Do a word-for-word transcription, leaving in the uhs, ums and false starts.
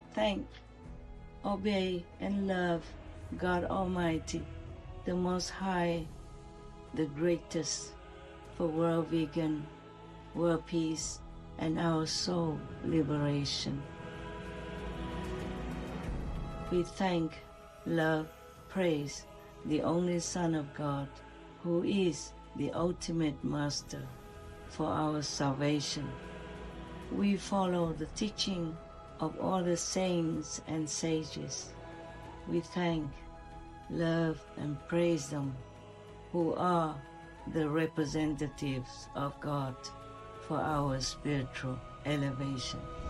thank, obey, and love God Almighty, the Most High, the greatest, for world vegan, world peace, and our soul liberation. We thank, love, praise the only Son of God, who is the ultimate Master for our salvation. We follow the teaching of all the saints and sages. We thank, love, and praise them, who are the representatives of God for our spiritual elevation.